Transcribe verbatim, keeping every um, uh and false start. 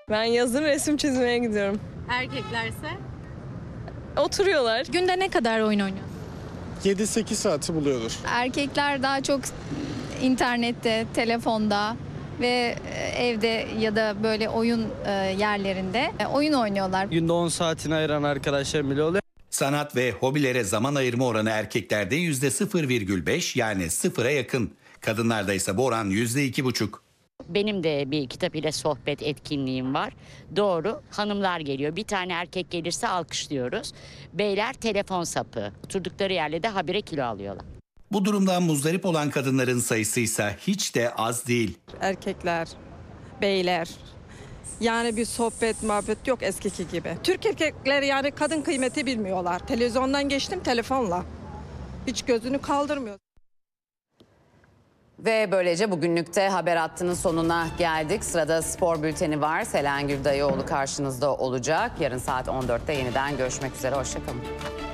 Ben yazın resim çizmeye gidiyorum. Erkeklerse? Oturuyorlar. Günde ne kadar oyun oynuyorsun? yedi sekiz saati buluyordur. Erkekler daha çok internette, telefonda ve evde ya da böyle oyun yerlerinde oyun oynuyorlar. Günde on saatini ayıran arkadaşlarım bile oluyor. Sanat ve hobilere zaman ayırma oranı erkeklerde yüzde sıfır virgül beş yani sıfıra yakın. Kadınlarda ise bu oran yüzde iki buçuk. Benim de bir kitap ile sohbet etkinliğim var. Doğru, hanımlar geliyor. Bir tane erkek gelirse alkışlıyoruz. Beyler telefon sapı. Oturdukları yerle de habire kilo alıyorlar. Bu durumdan muzdarip olan kadınların sayısı ise hiç de az değil. Erkekler, beyler. Yani bir sohbet, muhabbet yok eskiki gibi. Türk erkekleri yani kadın kıymeti bilmiyorlar. Televizyondan geçtim telefonla. Hiç gözünü kaldırmıyor. Ve böylece bugünlükte Haber Hattı'nın sonuna geldik. Sırada spor bülteni var. Selen Gürdayıoğlu karşınızda olacak. Yarın saat on dörtte yeniden görüşmek üzere. Hoşça kalın.